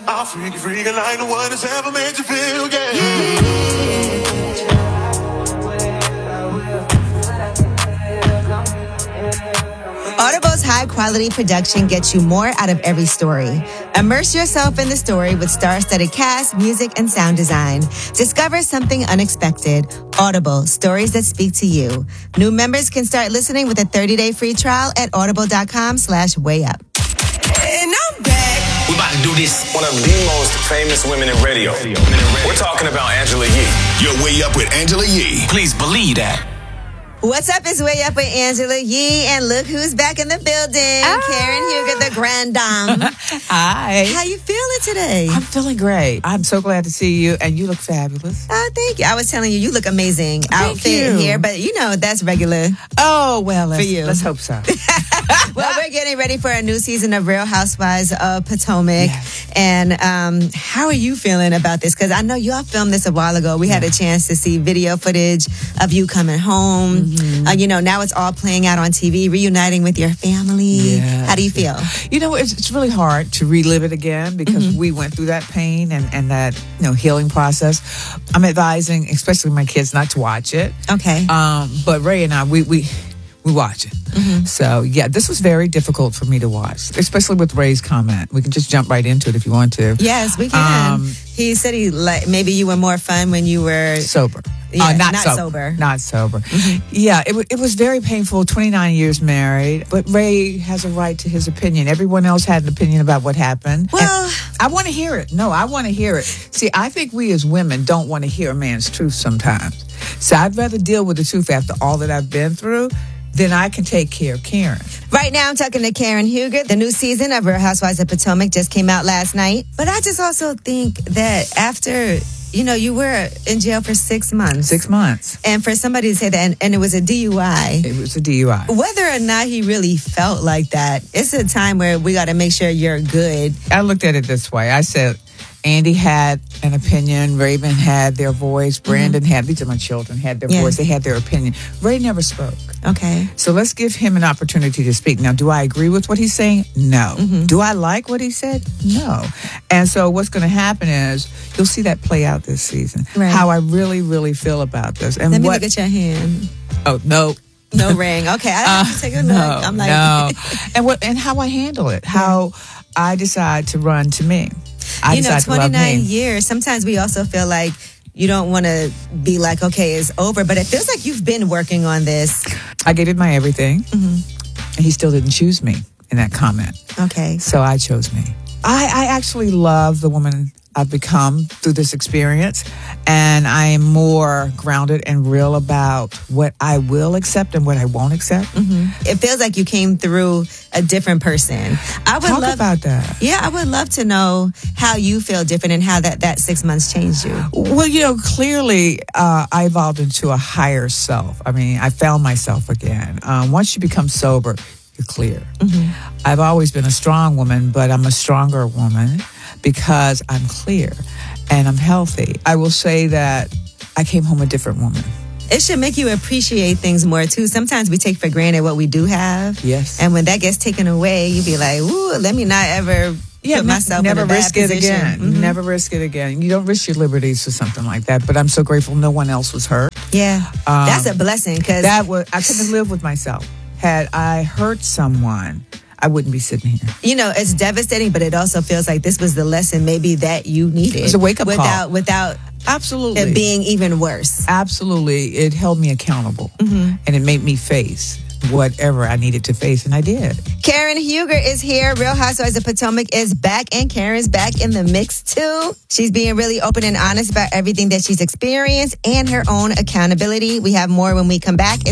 I'll freak you like the one that's ever made you feel, yeah. Audible's high-quality production gets you more out of every story. Immerse yourself in the story with star-studded cast, music, and sound design. Discover something unexpected. Audible, stories that speak to you. New members can start listening with a 30-day free trial at audible.com/wayup. And I'm back. We're about to do this. One of the most famous women in radio. We're talking about Angela Yee. You're Way Up with Angela Yee. Please believe that. What's up? It's Way Up with Angela Yee, and look who's back in the building. Karen Huger, the grand dame. Hi. How you feeling today? I'm feeling great. I'm so glad to see you, and you look fabulous. Oh, thank you. I was telling you, you look amazing. Thank Outfit you. here, but you know, that's regular. Oh, well, For you. let's hope so. Well, we're getting ready for a new season of Real Housewives of Potomac. Yes. And how are you feeling about this? Because I know y'all filmed this a while ago. We had a chance to see video footage of you coming home. You know, now it's all playing out on TV, reuniting with your family. Yes. How do you feel? You know, it's really hard to relive it again because we went through that pain and that, healing process. I'm advising, especially my kids, not to watch it. Okay. But Ray and I, we watch it. So, yeah, this was very difficult for me to watch, especially with Ray's comment. We can just jump right into it if you want to. Yes, we can. He said maybe you were more fun when you were sober. Yeah, not sober. Not sober. Yeah, it was very painful. 29 years married, but Ray has a right to his opinion. Everyone else had an opinion about what happened. Well, I want to hear it. No, I want to hear it. See, I think we as women don't want to hear a man's truth sometimes. So I'd rather deal with the truth after all that I've been through. Then I can take care of Karen. Right now, I'm talking to Karen Huger. The new season of Real Housewives of Potomac just came out last night. But I just also think that after, you were in jail for 6 months. 6 months. And for somebody to say that, and it was a DUI. It was a DUI. Whether or not he really felt like that, it's a time where we got to make sure you're good. I looked at it this way. I said, Andy had an opinion. Raven had their voice. Brandon had, these are my children, had their voice. They had their opinion. Ray never spoke. Okay. So let's give him an opportunity to speak. Now, do I agree with what he's saying? No. Do I like what he said? No. And so what's going to happen is you'll see that play out this season. Right. How I really, really feel about this. And Let me look at your hand. Oh, no. No ring. Okay, I have to take a look. I'm like, no. And how I handle it. How I decide to run to me. I decide to love 29 me. years. Sometimes we also feel like you don't want to be like, okay, it's over. But it feels like you've been working on this. I gave it my everything. And he still didn't choose me in that comment. Okay. So I chose me. I actually love the woman I've become through this experience. And I am more grounded and real about what I will accept and what I won't accept. It feels like you came through a different person. I would Talk about that. Yeah, I would love to know how you feel different and how that 6 months changed you. Well, clearly I evolved into a higher self. I mean, I found myself again. Once you become sober, you're clear. I've always been a strong woman, but I'm a stronger woman because I'm clear and I'm healthy. I will say that I came home a different woman. It should make you appreciate things more, too. Sometimes we take for granted what we do have. Yes. And when that gets taken away, you be like, ooh, let me not ever put myself in a bad risk it position. again. Never risk it again. You don't risk your liberties for something like that. But I'm so grateful no one else was hurt. Yeah. That's a blessing. Cause I couldn't live with myself. Had I hurt someone, I wouldn't be sitting here. It's devastating, but it also feels like this was the lesson maybe that you needed. It was a wake-up call. Without absolutely it being even worse. Absolutely. It held me accountable. And it made me face whatever I needed to face, and I did. Karen Huger is here. Real Housewives of Potomac is back, and Karen's back in the mix, too. She's being really open and honest about everything that she's experienced and her own accountability. We have more when we come back. It's